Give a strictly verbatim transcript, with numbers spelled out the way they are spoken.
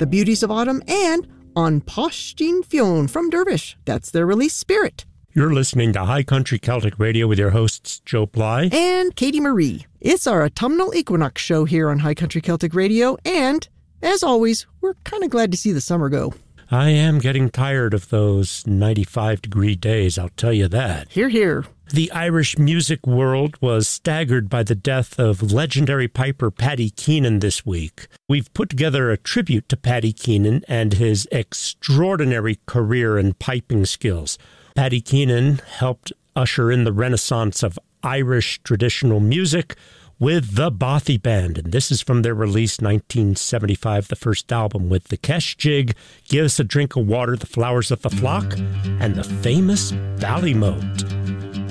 The Beauties of Autumn, and On Poshtin Fionn from Dervish. That's their release, Spirit. You're listening to High Country Celtic Radio with your hosts, Joe Bly and Katie Marie. It's our autumnal equinox show here on High Country Celtic Radio, and as always, we're kind of glad to see the summer go. I am getting tired of those ninety-five degree days, I'll tell you that. Hear, hear. The Irish music world was staggered by the death of legendary piper Paddy Keenan this week. We've put together a tribute to Paddy Keenan and his extraordinary career and piping skills. Paddy Keenan helped usher in the renaissance of Irish traditional music with the Bothy Band, and this is from their release nineteen seventy-five, the first album, with the Kesh Jig, Give Us a Drink of Water, The Flowers of the Flock, and the famous Ballymote.